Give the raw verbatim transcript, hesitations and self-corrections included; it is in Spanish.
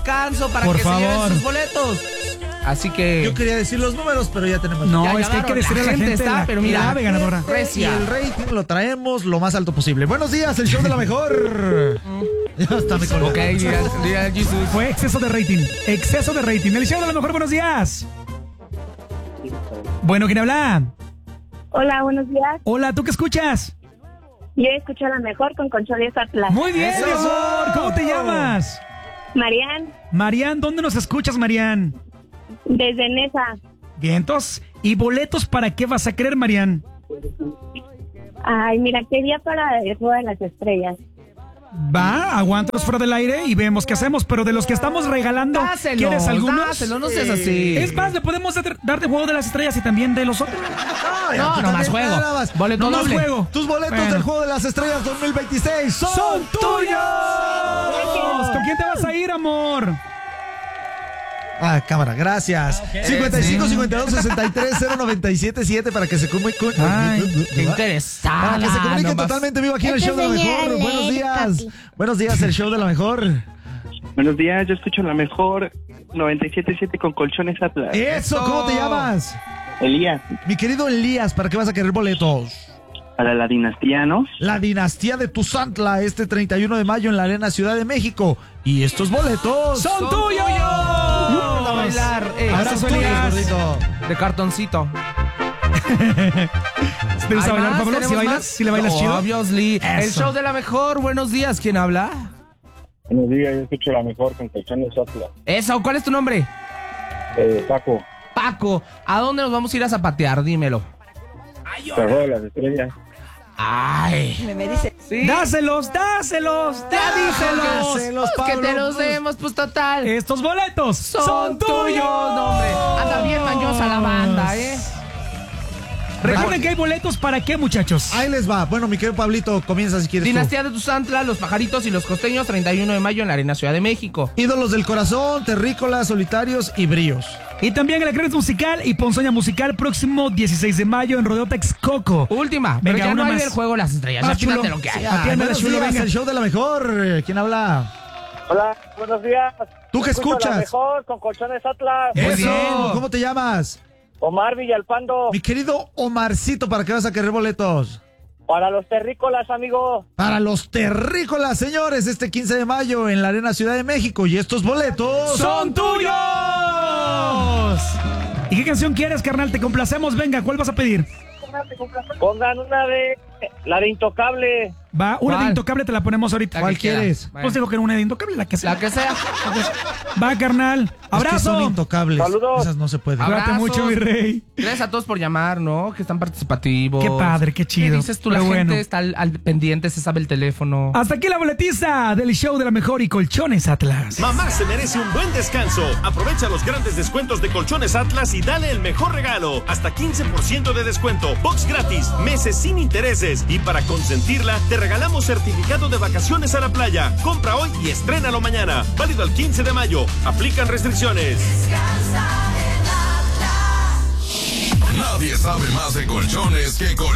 descanso para Por que favor. se lleven sus boletos. Así que... Yo quería decir los números, pero ya tenemos... No, Ya es que hay que llamaron, decirle a la gente, está, la pero mira, clave ganadora. Y Recia. el rating lo traemos lo más alto posible. Buenos días, el show de la mejor. Ya está, me colgué. Ok, diga, diga Jesús. Fue exceso de rating. Exceso de rating. El show de la mejor, buenos días. Bueno, ¿quién habla? Hola, buenos días. Hola, ¿tú qué escuchas? Yo escucho la mejor con Colchones Atlas. Muy bien, ¡Eso! mi amor. ¿Cómo te llamas? Marian, Marian, ¿dónde nos escuchas, Marian? desde Nesa. Vientos. ¿Y boletos para qué vas a querer, Marian? Ay, mira, quería para el Juego de las Estrellas. Va, aguántanos fuera del aire y vemos qué hacemos, pero de los que estamos regalando, Dáselo, ¿quieres algunos? dáselo, no seas así. Es más, le podemos dar dar de Juego de las Estrellas y también de los otros. ya, No, tú nomás también, juego. nada más. Boleto No más doble. juego. Tus boletos Bueno. del Juego de las Estrellas dos mil veintiséis son, ¡Son tuyos! ¿Con quién te vas a ir, amor? Ah, cámara, gracias. cincuenta y cinco, cincuenta y dos, sesenta y tres, cero noventa y siete, siete para que se comuniquen. Ay, Qué interesante. Para que se comuniquen nomás. totalmente vivo aquí en el Esta show de la mejor. señal Buenos es días. papi. Buenos días, el show de la mejor. Buenos días, yo escucho la mejor noventa y siete punto siete con Colchones Atlas. Eso, ¿cómo te llamas? Elías, Mi querido Elías, ¿para qué vas a querer boletos? para la dinastía, ¿no? La dinastía de Tuzantla este treinta y uno de mayo en la Arena Ciudad de México. Y estos boletos ¡Son, Son tuyos! tuyos. A bailar. Eh, Abrazo, Abrazo, Elías, Elías. gordito. de cartoncito. ¿Te gusta ¿Hay bailar, más? Pablo? ¿Si ¿Tenemos bailas? más? ¿Si le bailas No, chido? Obviously. El Eso. show de la mejor. Buenos días. ¿Quién habla? Buenos días, yo escucho la mejor con Colchones Atlas. Eso. ¿Cuál es tu nombre? Eh, Paco, Paco. ¿A dónde nos vamos a ir a zapatear? Dímelo. Juego de las Estrellas. Ay. ¿Sí? ¡Dáselos, dáselos! ¡Díselos! Dáselos, Pues que Pablo. te los demos, pues total. Estos boletos Son, son, tuyos, no, hombre. Anda bien mañosa la banda, ¿eh? Recuerden que hay boletos para qué, muchachos. Ahí les va. Bueno, mi querido Pablito, comienza si quieres. tú. Dinastía de Tuzantla, Los Pajaritos y Los Costeños, treinta y uno de mayo en la Arena Ciudad de México. Ídolos del corazón, terrícolas, solitarios y bríos. Y también el Acrenes Musical y Ponzoña Musical próximo dieciséis de mayo en Rodeo Texcoco. Última, pero Venga, ya no una hay más. del juego Las Estrellas. Ah, Ya chulo. fíjate lo que hay. Sí, atiéndele, buenos chulo, días, venga. el show de la mejor. ¿Quién habla? Hola, buenos días. ¿Tú qué Escucho escuchas? La mejor con Colchones Atlas. Muy Eso. bien. ¿Cómo te llamas? Omar Villalpando, Mi querido Omarcito, ¿para qué vas a querer boletos? para los terrícolas, amigo. Para los terrícolas, señores, este quince de mayo en la Arena Ciudad de México. Y estos boletos ¡Son tuyos! ¿Y qué canción quieres, carnal? Te complacemos. Venga, ¿cuál vas a pedir? Pongan una de la de Intocable. Va, una de ¿Cuál? Intocable te la ponemos ahorita. La ¿Cuál que quiera. quieres? Bueno, Pues digo que era una de Intocable, la que sea. la que sea. Va, carnal. Es que ¡Abrazo! son intocables. Saludos. Esas no se pueden. Abrazo. Cuídate mucho, mi rey. Gracias a todos por llamar, ¿no? Que están participativos. Qué padre, qué chido. ¿Qué dices tú? La Pero gente bueno. está al, al pendiente, se sabe el teléfono. Hasta aquí la boletiza del show de la mejor y Colchones Atlas. Mamá se merece un buen descanso. Aprovecha los grandes descuentos de Colchones Atlas y dale el mejor regalo. Hasta quince por ciento de descuento, box gratis, meses sin intereses. Y para consentirla, te regalamos certificado de vacaciones a la playa. Compra hoy y estrénalo mañana. Válido al quince de mayo. Aplican restricciones. Nadie sabe más de colchones que colchones.